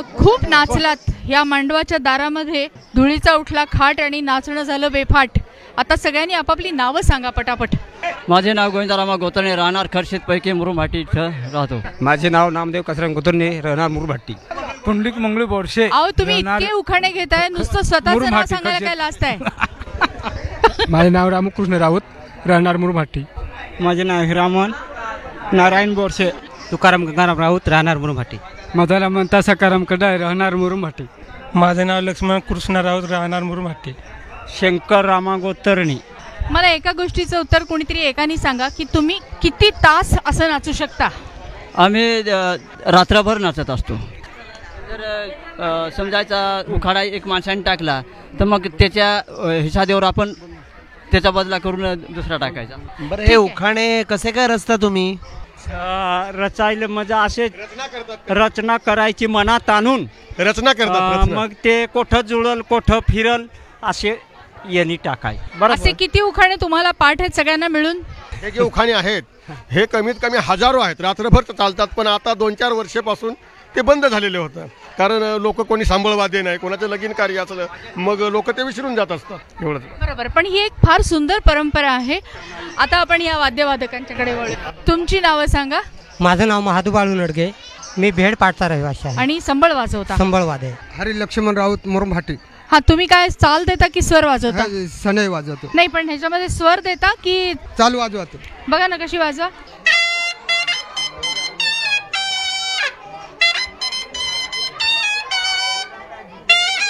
खूप नाचलात या मांडवाच्या दारामध्ये. धुळीचा उठला खाट आणि नाचणं झालं बेफाट. आता सगळ्यांनी आपापली नावं सांगा पटापट. माझे नाव गोविंदरामा गोतरणे, राहणार खर्शीत पैकी मुरुमभाटी इथं राहतो. माझे नाव नामदेव कसरंग गोतरणे, राहणार मुरुमभाटी. पुंडलिक मंगळू बोरशे. अहो तुम्ही इतके उखाणे घेताय, नुसतं स्वतःचं नाव सांगायला काय लाजत आहे? माझे नाव रामकृष्ण राऊत, राहणार मुरुमभाटी. माझे नाव हिरामन नारायण बोरसे. तुकाराम गंगाराम राऊत, राहणार मुरुमभाटी. माझा नाव म्हणता सकाराम कडाय, राहणार मुरुमभाटी. माझे नाव लक्ष्मण कृष्ण राऊत, राहणार मुरुमभाटी. शंकर रामा गोतरणी. मला एका गोष्टीचं उत्तर कोणीतरी एकाने सांगा की तुम्ही किती तास असं नाचू शकता? आम्ही रात्रभर नाचत असतो. जर समजायचा उखाडा एक माणसाने टाकला तर मग त्याच्या हिसादेवर आपण त्याचा बदला करून दुसरा टाकायचा. बरं, हे उखाणे कसे काय रचता तुम्ही? रचायला म्हणजे असे रचना करायची मनात आणून रचना करतात. मग ते कोठं जुळल कोठं फिरल असे यांनी टाकाय. असे किती उखाणे तुम्हाला पाठ आहेत सगळ्यांना मिळून? हे जे उखाणे आहेत हे कमीत कमी हजारो आहेत, रात्रभर चालतात. पण आता 2-4 वर्षापासून ते बंद झालेले होतं, कारण लोक कोणी सांबळवाद्य नाही, कोणाचं लगीन कार्य असलं मग लोक ते विसरून जात असतात. एवढंच. बरोबर, पण ही एक फार सुंदर परंपरा आहे. आता आपण या वाद्यवादकांच्याकडे वळू. तुमची नावं सांगा. माझं नाव महादू बाळू नडगे, मी भेड पाटचा रहिवासी आहे आणि संबळ वाजवता. संबळवाद आहे. हरी लक्ष्मण राऊत, मुरुमभाटी. हा, तुम्ही काय चाल देता की स्वर वाजवता? सनई वाजवतो. नाही, पण ह्याच्यामध्ये स्वर देता की चालू वाजवतो. बघा ना कशी वाजवा.